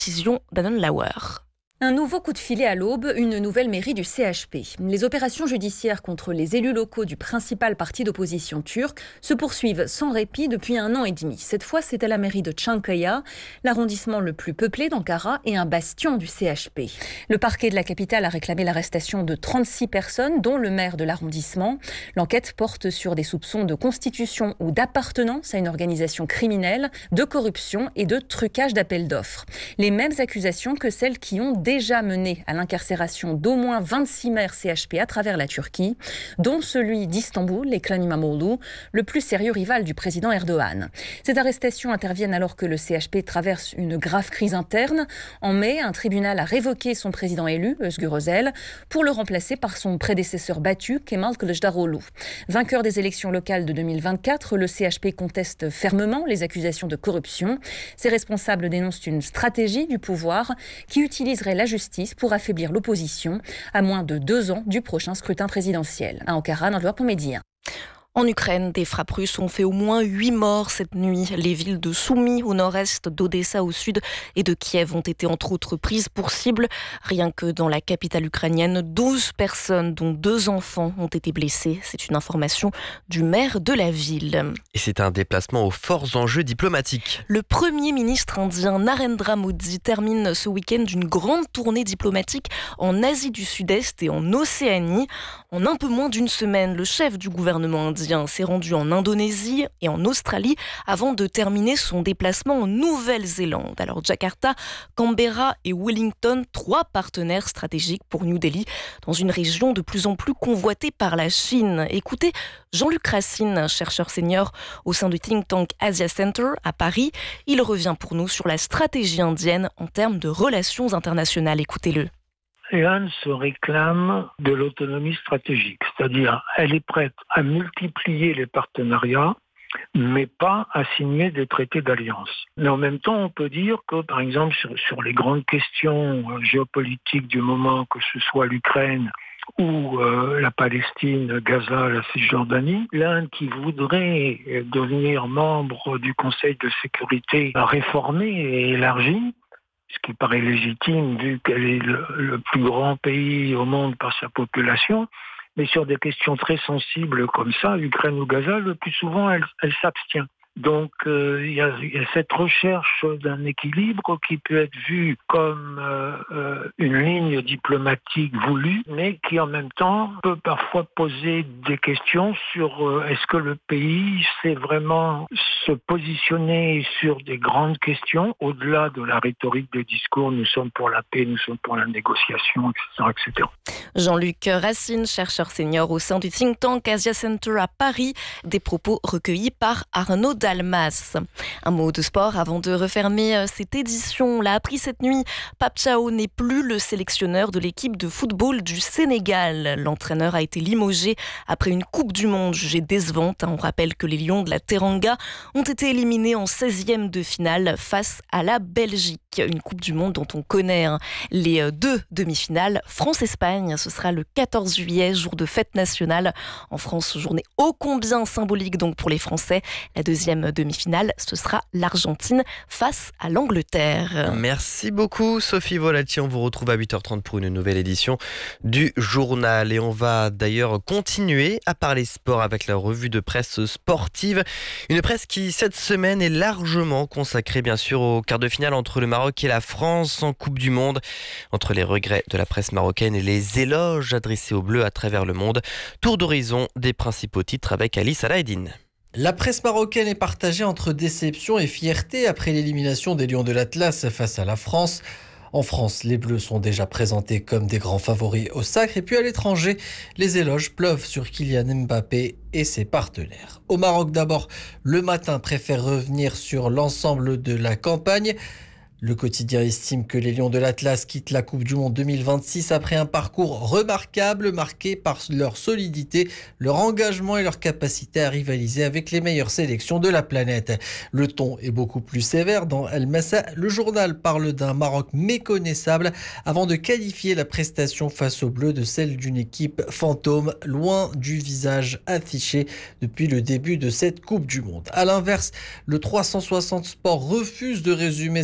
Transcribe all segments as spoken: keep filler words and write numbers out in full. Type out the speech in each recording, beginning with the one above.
Décision d'Anon Lauer. Un nouveau coup de filet à l'aube, une nouvelle mairie du C H P. Les opérations judiciaires contre les élus locaux du principal parti d'opposition turc se poursuivent sans répit depuis un an et demi. Cette fois, c'est à la mairie de Çankaya, l'arrondissement le plus peuplé d'Ankara et un bastion du C H P. Le parquet de la capitale a réclamé l'arrestation de trente-six personnes, dont le maire de l'arrondissement. L'enquête porte sur des soupçons de constitution ou d'appartenance à une organisation criminelle, de corruption et de trucage d'appels d'offres. Les mêmes accusations que celles qui ont déjà mené à l'incarcération d'au moins vingt-six maires C H P à travers la Turquie, dont celui d'Istanbul, Ekrem İmamoğlu, le plus sérieux rival du président Erdogan. Ces arrestations interviennent alors que le C H P traverse une grave crise interne. En mai, un tribunal a révoqué son président élu, Özgür Özel, pour le remplacer par son prédécesseur battu, Kemal Kılıçdaroğlu. Vainqueur des élections locales de deux mille vingt-quatre, le C H P conteste fermement les accusations de corruption. Ses responsables dénoncent une stratégie du pouvoir qui utiliserait la justice pour affaiblir l'opposition à moins de deux ans du prochain scrutin présidentiel. À Ankara, Nordouar pour Média. En Ukraine, des frappes russes ont fait au moins huit morts cette nuit. Les villes de Soumy au nord-est, d'Odessa au sud et de Kiev ont été entre autres prises pour cible. Rien que dans la capitale ukrainienne, douze personnes, dont deux enfants, ont été blessées. C'est une information du maire de la ville. Et c'est un déplacement aux forts enjeux diplomatiques. Le premier ministre indien Narendra Modi termine ce week-end une grande tournée diplomatique en Asie du Sud-Est et en Océanie. En un peu moins d'une semaine, le chef du gouvernement indien s'est rendu en Indonésie et en Australie avant de terminer son déplacement en Nouvelle-Zélande. Alors Jakarta, Canberra et Wellington, trois partenaires stratégiques pour New Delhi, dans une région de plus en plus convoitée par la Chine. Écoutez Jean-Luc Racine, chercheur senior au sein du think tank Asia Center à Paris. Il revient pour nous sur la stratégie indienne en termes de relations internationales. Écoutez-le. L'Inde se réclame de l'autonomie stratégique, c'est-à-dire elle est prête à multiplier les partenariats, mais pas à signer des traités d'alliance. Mais en même temps, on peut dire que, par exemple, sur, sur les grandes questions géopolitiques du moment, que ce soit l'Ukraine ou euh, la Palestine, Gaza, la Cisjordanie, l'Inde qui voudrait devenir membre du Conseil de sécurité réformé et élargi, ce qui paraît légitime vu qu'elle est le, le plus grand pays au monde par sa population, mais sur des questions très sensibles comme ça, Ukraine ou Gaza, le plus souvent, elle, elle s'abstient. Donc, euh, il y a, y a cette recherche d'un équilibre qui peut être vu comme euh, euh, une ligne diplomatique voulue, mais qui en même temps peut parfois poser des questions sur euh, est-ce que le pays sait vraiment se positionner sur des grandes questions, au-delà de la rhétorique des discours, nous sommes pour la paix, nous sommes pour la négociation, et cetera, et cetera. Jean-Luc Racine, chercheur senior au sein du think tank Asia Center à Paris, des propos recueillis par Arnaud Dalmas. Un mot de sport avant de refermer cette édition. On l'a appris cette nuit, Pape Thiaw n'est plus le sélectionneur de l'équipe de football du Sénégal. L'entraîneur a été limogé après une Coupe du Monde jugée décevante. On rappelle que les Lions de la Teranga ont été éliminés en seizième de finale face à la Belgique. Une Coupe du Monde dont on connaît hein, les deux demi-finales. France-Espagne, ce sera le quatorze juillet, jour de fête nationale. En France, journée ô combien symbolique donc pour les Français. La deuxième demi-finale, ce sera l'Argentine face à l'Angleterre. Merci beaucoup Sophie Volati. On vous retrouve à huit heures trente pour une nouvelle édition du journal. Et on va d'ailleurs continuer à parler sport avec la revue de presse sportive. Une presse qui, cette semaine, est largement consacrée bien sûr au quart de finale entre le Maroc et la France en Coupe du Monde. Entre les regrets de la presse marocaine et les éloges adressés aux Bleus à travers le monde. Tour d'horizon des principaux titres avec Alice Alaeddine. La presse marocaine est partagée entre déception et fierté après l'élimination des Lions de l'Atlas face à la France. En France, les Bleus sont déjà présentés comme des grands favoris au sacre. Et puis à l'étranger, les éloges pleuvent sur Kylian Mbappé et ses partenaires. Au Maroc d'abord, le Matin préfère revenir sur l'ensemble de la campagne. Le quotidien estime que les Lions de l'Atlas quittent la Coupe du Monde deux mille vingt-six après un parcours remarquable marqué par leur solidité, leur engagement et leur capacité à rivaliser avec les meilleures sélections de la planète. Le ton est beaucoup plus sévère dans El Massa. Le journal parle d'un Maroc méconnaissable avant de qualifier la prestation face aux Bleus de celle d'une équipe fantôme, loin du visage affiché depuis le début de cette Coupe du Monde. À l'inverse, le trois cent soixante Sport refuse de résumer cette aventure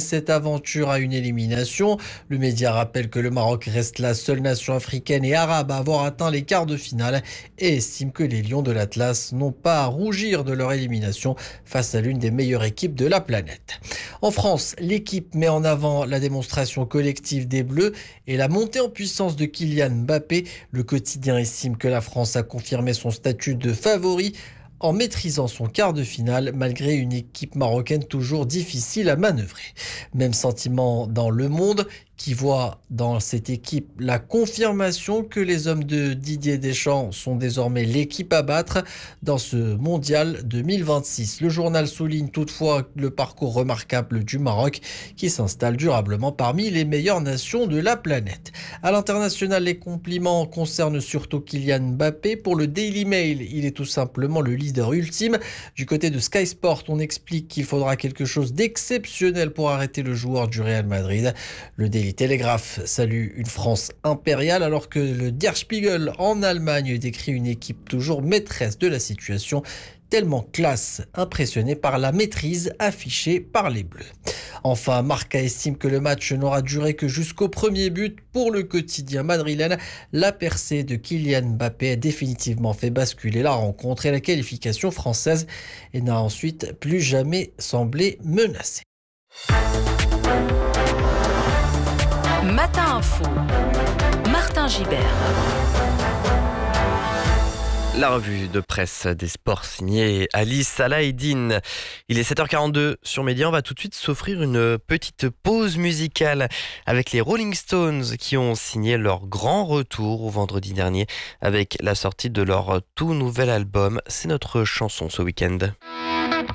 l'aventure à une élimination. Le média rappelle que le Maroc reste la seule nation africaine et arabe à avoir atteint les quarts de finale et estime que les Lions de l'Atlas n'ont pas à rougir de leur élimination face à l'une des meilleures équipes de la planète. En France, l'équipe met en avant la démonstration collective des Bleus et la montée en puissance de Kylian Mbappé. Le quotidien estime que la France a confirmé son statut de favori en maîtrisant son quart de finale malgré une équipe marocaine toujours difficile à manœuvrer. Même sentiment dans Le Monde qui voit dans cette équipe la confirmation que les hommes de Didier Deschamps sont désormais l'équipe à battre dans ce mondial deux mille vingt-six. Le journal souligne toutefois le parcours remarquable du Maroc qui s'installe durablement parmi les meilleures nations de la planète. À l'international, les compliments concernent surtout Kylian Mbappé. Pour le Daily Mail, il est tout simplement le leader ultime. Du côté de Sky Sport, on explique qu'il faudra quelque chose d'exceptionnel pour arrêter le joueur du Real Madrid. Le Daily Telegraph salue une France impériale alors que le Der Spiegel en Allemagne décrit une équipe toujours maîtresse de la situation, tellement classe, impressionné par la maîtrise affichée par les Bleus. Enfin, Marca estime que le match n'aura duré que jusqu'au premier but. Pour le quotidien madrilène, la percée de Kylian Mbappé a définitivement fait basculer la rencontre et la qualification française et n'a ensuite plus jamais semblé menacée. Matin Info, Martin Gibert. La revue de presse des sports signée Alice Salahdine. Il est sept heures quarante-deux sur Média. On va tout de suite s'offrir une petite pause musicale avec les Rolling Stones qui ont signé leur grand retour au vendredi dernier avec la sortie de leur tout nouvel album. C'est notre chanson ce week-end.